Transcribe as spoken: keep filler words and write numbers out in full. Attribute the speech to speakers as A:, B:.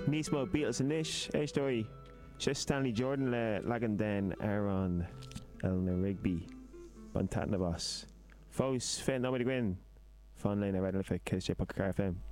A: Níos mó Beatles in ish, éistói. Sé Stanley Jordan le lagan den ar an Eleanor Rigby ban tat na bos. Fós fé nóid gwyn. Fan lein a redden le fe cys sé Pucker F M.